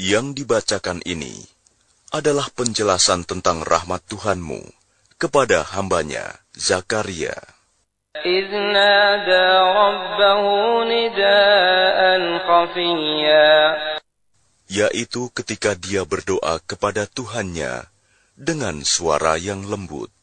Yang dibacakan ini adalah penjelasan tentang rahmat Tuhanmu kepada hambanya Zakaria. إذ نادى ربه نداء خفيا. Yaitu ketika dia berdoa kepada Tuhannya dengan suara yang lembut.